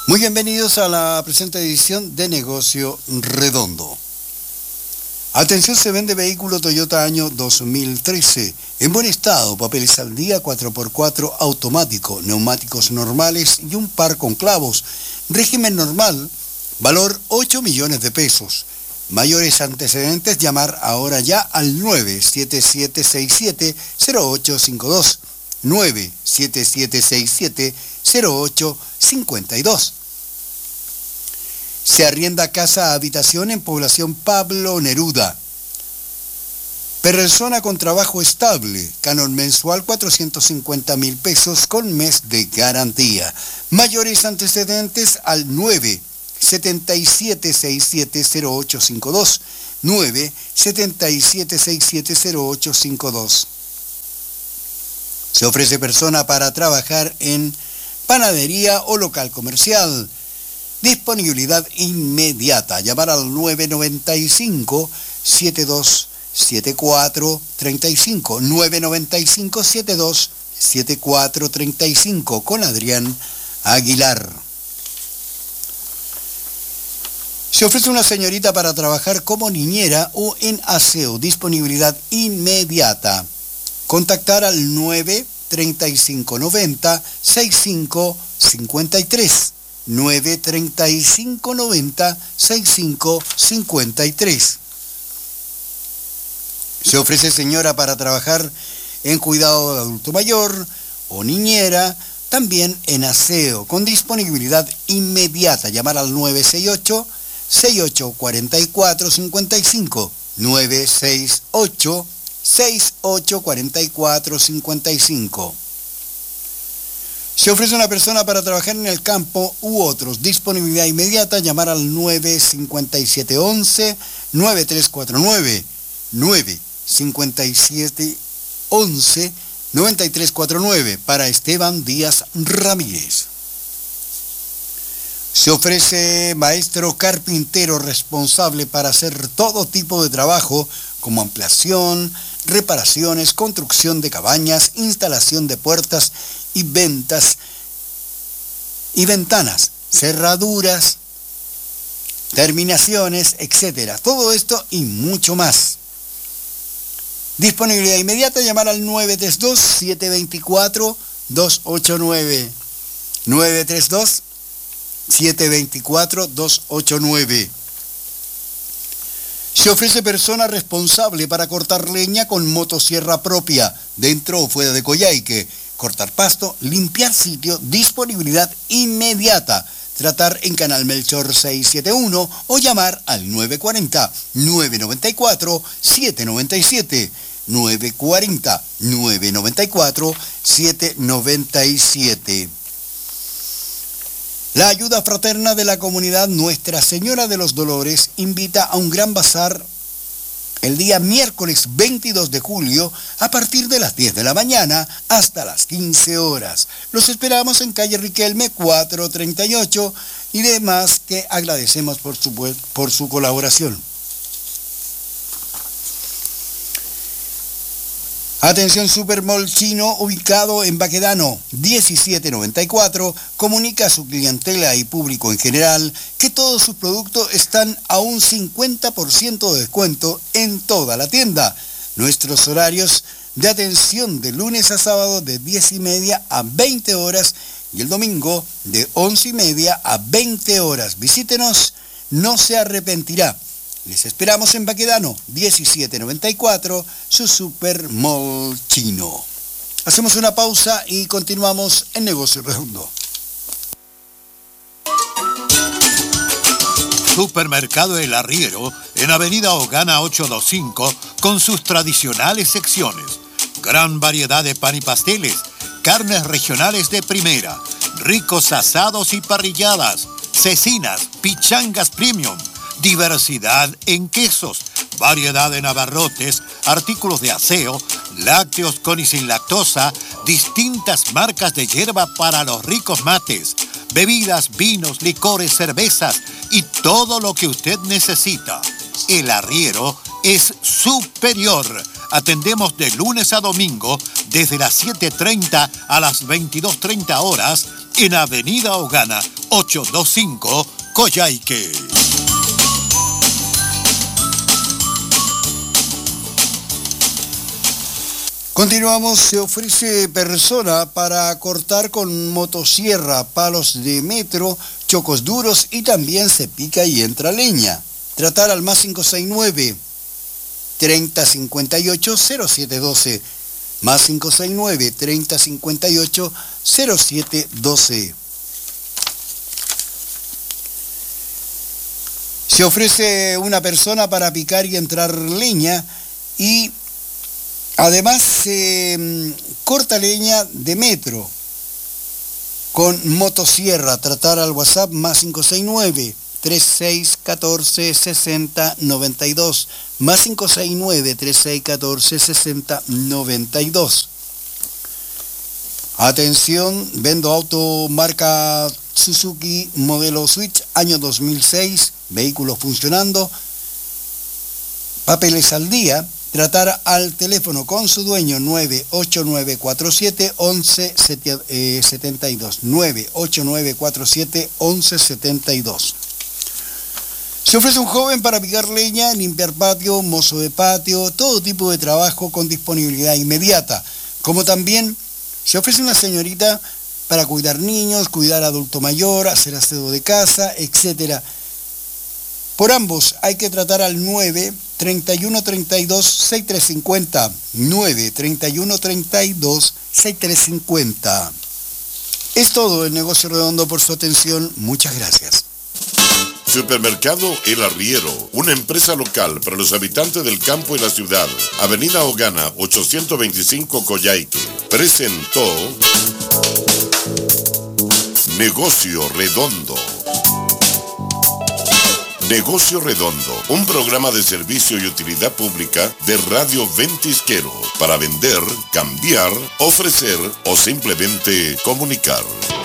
Muy bienvenidos a la presente edición de Negocio Redondo. Atención, se vende vehículo Toyota año 2013, en buen estado, papeles al día, 4x4 automático, neumáticos normales y un par con clavos, régimen normal, valor 8 millones de pesos. Mayores antecedentes, llamar ahora ya al 97767-0852, 97767-0852. Se arrienda casa habitación en población Pablo Neruda. Persona con trabajo estable, canon mensual 450.000 pesos con mes de garantía. Mayores antecedentes al 977670852, 977670852. Se ofrece persona para trabajar en panadería o local comercial. Disponibilidad inmediata. Llamar al 995-727435. 995-727435 con Adrián Aguilar. Se ofrece una señorita para trabajar como niñera o en aseo. Disponibilidad inmediata. Contactar al 93590-6553. 93590-6553. Se ofrece señora para trabajar en cuidado de adulto mayor o niñera, también en aseo, con disponibilidad inmediata. Llamar al 968-6844-55, 968-6844-55. Se ofrece una persona para trabajar en el campo u otros. Disponibilidad inmediata. Llamar al 95711-9349. 95711-9349 para Esteban Díaz Ramírez. Se ofrece maestro carpintero responsable para hacer todo tipo de trabajo como ampliación, reparaciones, construcción de cabañas, instalación de puertas y ventas y ventanas, cerraduras, terminaciones, etc. Todo esto y mucho más. Disponibilidad inmediata. Llamar al 932-724-289. 932-724-289. Se ofrece persona responsable para cortar leña con motosierra propia, dentro o fuera de Coyhaique, cortar pasto, limpiar sitio, disponibilidad inmediata. Tratar en Canal Melchor 671 o llamar al 940-994-797. 940-994-797. La ayuda fraterna de la comunidad Nuestra Señora de los Dolores invita a un gran bazar el día miércoles 22 de julio a partir de las 10 de la mañana hasta las 15 horas. Los esperamos en calle Riquelme 438 y demás que agradecemos por su colaboración. Atención, Supermall Chino, ubicado en Baquedano 1794, comunica a su clientela y público en general que todos sus productos están a un 50% de descuento en toda la tienda. Nuestros horarios de atención de lunes a sábado de 10:30 a 20 horas y el domingo de 11:30 a 20 horas. Visítenos, no se arrepentirá. Les esperamos en Baquedano 1794, su Supermall Chino. Hacemos una pausa y continuamos en Negocio Redondo. Supermercado El Arriero, en Avenida Ogana 825, con sus tradicionales secciones. Gran variedad de pan y pasteles, carnes regionales de primera, ricos asados y parrilladas, cecinas, pichangas premium, diversidad en quesos, variedad en abarrotes, artículos de aseo, lácteos con y sin lactosa, distintas marcas de hierba para los ricos mates, bebidas, vinos, licores, cervezas y todo lo que usted necesita. El Arriero es superior. Atendemos de lunes a domingo desde las 7:30 a las 22:30 horas en Avenida Ogana 825 Coyhaique. Continuamos. Se ofrece persona para cortar con motosierra, palos de metro, chocos duros y también se pica y entra leña. Tratar al más 569 3058 0712. Más 569 3058 0712. Se ofrece una persona para picar y entrar leña y además se corta leña de metro con motosierra. Tratar al WhatsApp más 569 3614 60 92. Más 569 3614 60 92. Atención, vendo auto marca Suzuki modelo Switch año 2006, vehículo funcionando, papeles al día. Tratar al teléfono con su dueño 98947 1172. 98947 1172. Se ofrece un joven para picar leña, limpiar patio, mozo de patio, todo tipo de trabajo con disponibilidad inmediata. Como también se ofrece una señorita para cuidar niños, cuidar adulto mayor, hacer aseo de casa, etc. Por ambos hay que tratar al 9 31 32 6350. 9 31 32 6350. Es todo el Negocio Redondo. Por su atención. Muchas gracias. Supermercado El Arriero, una empresa local para los habitantes del campo y la ciudad. Avenida Ogana, 825 Coyhaique. Presentó Negocio Redondo. Negocio Redondo, un programa de servicio y utilidad pública de Radio Ventisquero para vender, cambiar, ofrecer o simplemente comunicar.